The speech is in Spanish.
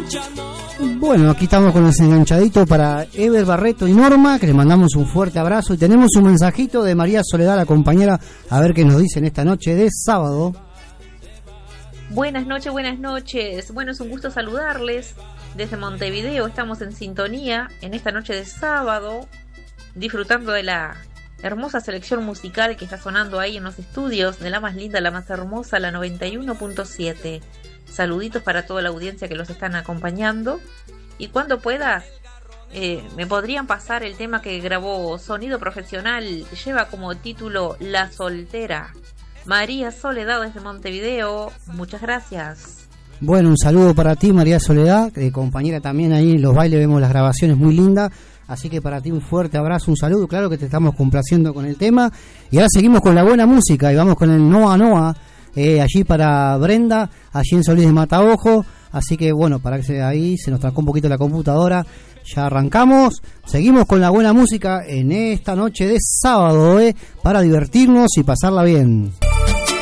Bueno, aquí estamos con el enganchadito para Ever Barreto y Norma, que les mandamos un fuerte abrazo. Y tenemos un mensajito de María Soledad, la compañera, a ver qué nos dicen esta noche de sábado. Buenas noches, buenas noches. Bueno, es un gusto saludarles desde Montevideo. Estamos en sintonía en esta noche de sábado, disfrutando de la hermosa selección musical que está sonando ahí en los estudios de la más linda, la más hermosa, la 91.7. Saluditos para toda la audiencia que los están acompañando. Y cuando puedas, me podrían pasar el tema que grabó Sonido Profesional, lleva como título La Soltera. María Soledad desde Montevideo, muchas gracias. Bueno, un saludo para ti, María Soledad, compañera también ahí en los bailes, vemos las grabaciones muy lindas. Así que para ti un fuerte abrazo, un saludo, claro que te estamos complaciendo con el tema. Y ahora seguimos con la buena música y vamos con el Noa Noa, allí para Brenda, allí en Solís de Mataojo. Así que bueno, para que ahí se nos trancó un poquito la computadora, ya arrancamos. Seguimos con la buena música en esta noche de sábado, para divertirnos y pasarla bien.